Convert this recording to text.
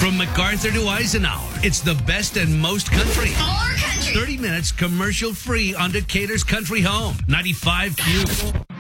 From MacArthur to Eisenhower, it's the best and most country. More country. 30 minutes commercial free on Decatur's Country Home, 95Q.